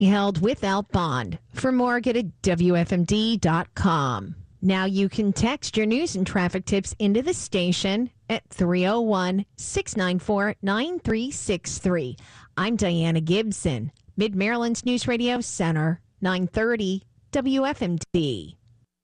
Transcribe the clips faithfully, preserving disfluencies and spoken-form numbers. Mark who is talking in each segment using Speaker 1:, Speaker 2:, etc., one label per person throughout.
Speaker 1: held without bond. For more, get at W F M D dot com. Now you can text your news and traffic tips into the station at three oh one, six nine four, nine three six three. I'm Diana Gibson, Mid-Maryland's News Radio Center, nine thirty W F M D.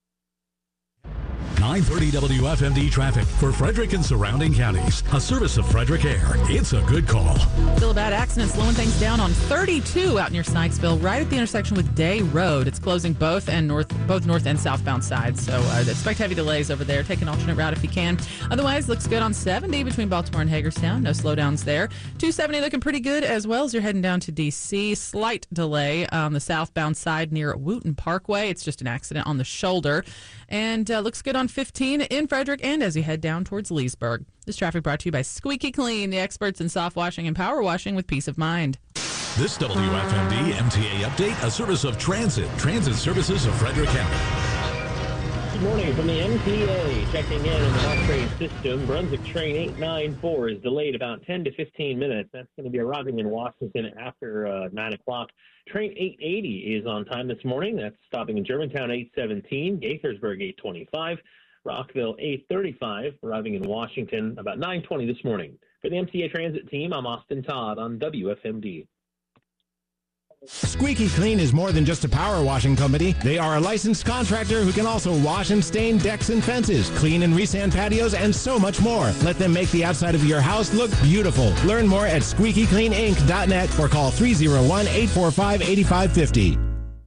Speaker 2: nine thirty W F M D traffic for Frederick and surrounding counties. A service of Frederick Air. It's a good call.
Speaker 3: Still a bad accident slowing things down on thirty-two out near Sykesville, right at the intersection with Day Road. It's closing both and north, both north and southbound sides. So uh, expect heavy delays over there. Take an alternate route if you can. Otherwise, looks good on seventy between Baltimore and Hagerstown. No slowdowns there. two seventy looking pretty good as well as you're heading down to D C. Slight delay on the southbound side near Wooten Parkway. It's just an accident on the shoulder. And uh, looks good on fifteen in Frederick and as you head down towards Leesburg. This traffic brought to you by Squeaky Clean, the experts in soft washing and power washing with peace of mind.
Speaker 2: This W F M D M T A update, a service of Transit, Transit Services of Frederick County.
Speaker 4: Good morning from the M T A. Checking in on the hot train system. Brunswick train eight ninety-four is delayed about ten to fifteen minutes. That's going to be arriving in Washington after uh, nine o'clock. Train eight eighty is on time this morning. That's stopping in Germantown eight seventeen, Gaithersburg eight twenty-five, Rockville eight thirty-five, arriving in Washington about nine twenty this morning. For the M T A Transit team, I'm Austin Todd on W F M D.
Speaker 5: Squeaky Clean is more than just a power washing company. They are a licensed contractor who can also wash and stain decks and fences, clean and resand patios, and so much more. Let them make the outside of your house look beautiful. Learn more at squeaky clean inc dot net or call three oh one, eight four five, eight five five oh.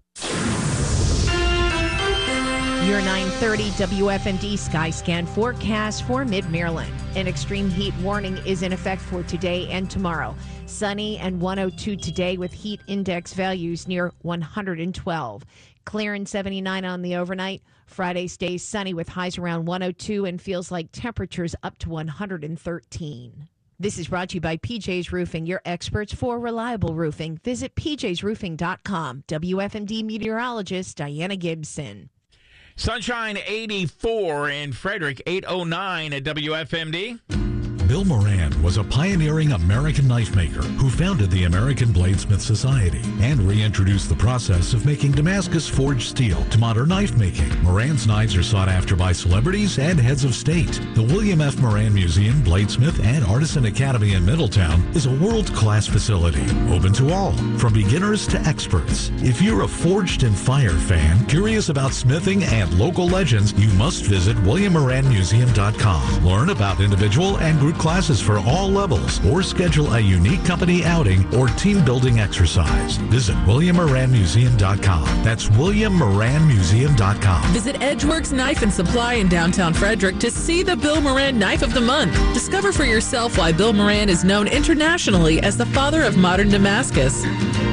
Speaker 1: Your nine thirty W F M D Skyscan forecast for Mid-Maryland. An extreme heat warning is in effect for today and tomorrow. Sunny and one oh two today with heat index values near one hundred twelve. Clear and seventy-nine on the overnight. Friday stays sunny with highs around one oh two and feels like temperatures up to one hundred thirteen. This is brought to you by P J's Roofing, your experts for reliable roofing. Visit P Js roofing dot com. W F M D meteorologist Diana Gibson.
Speaker 6: Sunshine eighty-four in Frederick, eight oh nine at W F M D.
Speaker 2: Bill Moran was a pioneering American knife maker who founded the American Bladesmith Society and reintroduced the process of making Damascus forged steel to modern knife making. Moran's knives are sought after by celebrities and heads of state. The William F. Moran Museum, Bladesmith, and Artisan Academy in Middletown is a world-class facility, open to all, from beginners to experts. If you're a Forged and Fire fan, curious about smithing and local legends, you must visit william moran museum dot com. Learn about individual and group classes for all levels, or schedule a unique company outing or team building exercise. Visit william moran museum dot com. That's william moran museum dot com.
Speaker 3: Visit Edgeworks Knife and Supply in downtown Frederick to see the Bill Moran Knife of the Month. Discover for yourself why Bill Moran is known internationally as the father of modern Damascus.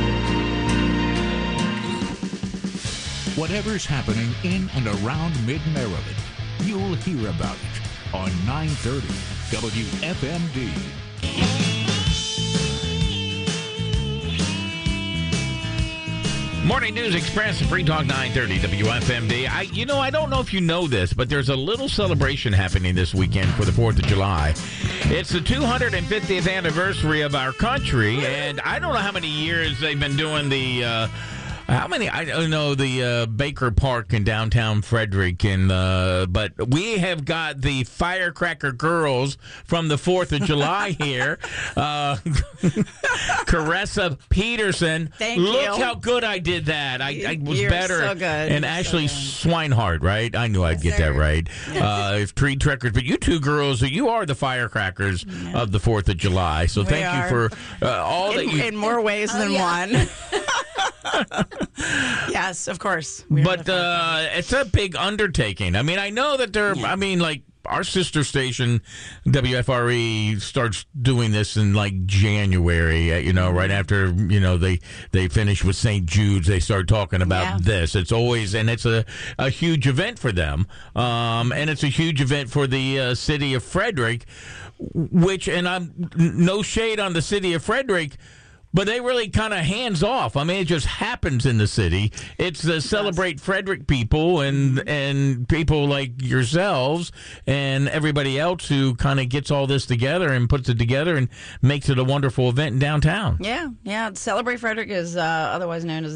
Speaker 7: Whatever's happening in and around Mid-Maryland, you'll hear about it on nine thirty W F M D.
Speaker 6: Morning News Express, Free Talk nine thirty W F M D. I, you know, I don't know if you know this, but there's a little celebration happening this weekend for the fourth of July. It's the two hundred fiftieth anniversary of our country, and I don't know how many years they've been doing the... Uh, How many? I don't know the uh, Baker Park in downtown Frederick, and uh, but we have got the Firecracker Girls from the Fourth of July here. Uh, Caressa Peterson.
Speaker 8: Thank
Speaker 6: Look
Speaker 8: you.
Speaker 6: how good I did that. I, I was
Speaker 8: You're
Speaker 6: better.
Speaker 8: so good.
Speaker 6: And
Speaker 8: You're
Speaker 6: Ashley
Speaker 8: so
Speaker 6: Swinehart, right? I knew I'd
Speaker 8: Yes,
Speaker 6: get that
Speaker 8: sir.
Speaker 6: right. Uh, if tree trekkers, but you two girls, you are the firecrackers
Speaker 8: Yeah.
Speaker 6: of the Fourth of July. So
Speaker 8: We
Speaker 6: thank
Speaker 8: are.
Speaker 6: you for uh, all that
Speaker 8: in,
Speaker 6: you.
Speaker 8: in more ways
Speaker 3: Oh,
Speaker 8: than
Speaker 3: yeah.
Speaker 8: one. Yes, of course. We are
Speaker 6: But
Speaker 8: the
Speaker 6: uh, it's a big undertaking. I mean, I know that they're,
Speaker 8: Yeah.
Speaker 6: I mean, like, our sister station, W F R E, starts doing this in, like, January, uh, you know, right after, you know, they, they finish with Saint Jude's. They start talking about
Speaker 8: Yeah.
Speaker 6: this. It's always, and it's a, a huge event for them. Um, and it's a huge event for the uh, city of Frederick, which, and I'm no shade on the city of Frederick, but they really kind of hands off. I mean, it just happens in the city. It's the Celebrate Frederick people and and people like yourselves and everybody else who kind of gets all this together and puts it together and makes it a wonderful event in downtown.
Speaker 8: Yeah, yeah. Celebrate Frederick is uh, otherwise known as